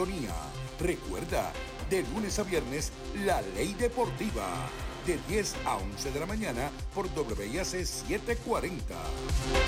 sintonía. Recuerda, de lunes a viernes, La Ley Deportiva, de 10 a 11 de la mañana por WIAC 740.